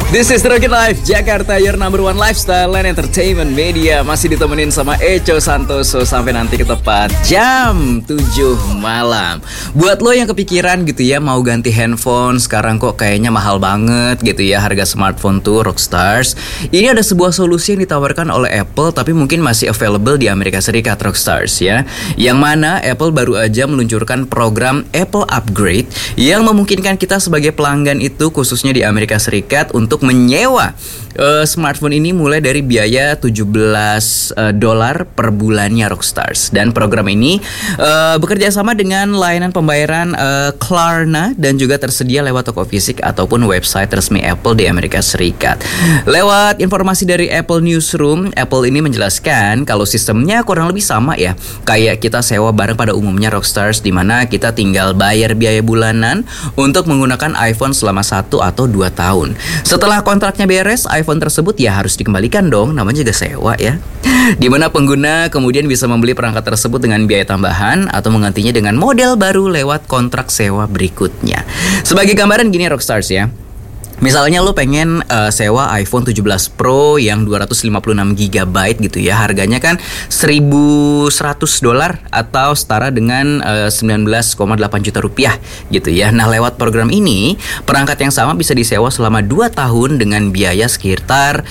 This is Rocket Life Jakarta, your number one lifestyle and entertainment media. Masih ditemenin sama Echo Santoso sampai nanti ke tepat jam 7 malam. Buat lo yang kepikiran gitu ya, mau ganti handphone, sekarang kok kayaknya mahal banget gitu ya harga smartphone tuh Rockstars. Ini ada sebuah solusi yang ditawarkan oleh Apple, tapi mungkin masih available di Amerika Serikat, Rockstars ya. Yang mana Apple baru aja meluncurkan program Apple Upgrade yang memungkinkan kita sebagai pelanggan itu, khususnya di Amerika Serikat, untuk menyewa smartphone ini mulai dari biaya $17 per bulannya, Rockstars. Dan program ini bekerja sama dengan layanan pembayaran Klarna dan juga tersedia lewat toko fisik ataupun website resmi Apple di Amerika Serikat. Lewat informasi dari Apple Newsroom, Apple ini menjelaskan kalau sistemnya kurang lebih sama ya kayak kita sewa barang pada umumnya, Rockstars, di mana kita tinggal bayar biaya bulanan untuk menggunakan iPhone selama 1 atau 2 tahun. Setelah kontraknya beres, iPhone tersebut ya harus dikembalikan dong, namanya juga sewa ya. Di mana pengguna kemudian bisa membeli perangkat tersebut dengan biaya tambahan atau menggantinya dengan model baru lewat kontrak sewa berikutnya. Sebagai gambaran gini, Rockstars ya. Misalnya lo pengen sewa iPhone 17 Pro yang 256 GB gitu ya. Harganya kan $1.100 atau setara dengan 19,8 juta rupiah gitu ya. Nah, lewat program ini perangkat yang sama bisa disewa selama 2 tahun dengan biaya sekitar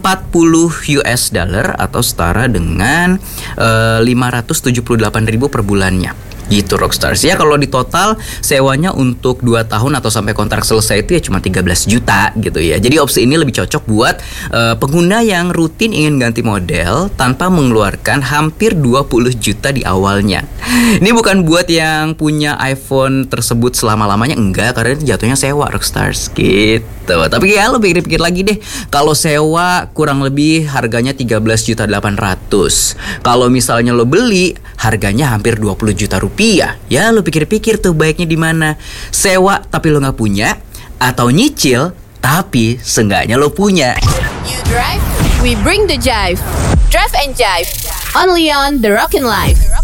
$40 atau setara dengan 578.000 per bulannya gitu, Rockstars ya. Kalau di total sewanya untuk 2 tahun atau sampai kontrak selesai itu ya cuma 13 juta gitu ya. Jadi opsi ini lebih cocok buat pengguna yang rutin ingin ganti model tanpa mengeluarkan hampir 20 juta di awalnya. Ini bukan buat yang punya iPhone tersebut selama-lamanya, enggak, karena jatuhnya sewa, Rockstars gitu. Tapi ya lo pikir-pikir lagi deh, kalau sewa kurang lebih harganya 13.800.000. Kalau misalnya lo beli harganya hampir 20 juta rupiah. Ya lo pikir-pikir tuh baiknya di mana? Sewa tapi lo nggak punya, atau nyicil tapi seenggaknya lo punya. You drive, we bring the jive. Drive and jive, only on The Rockin' Life.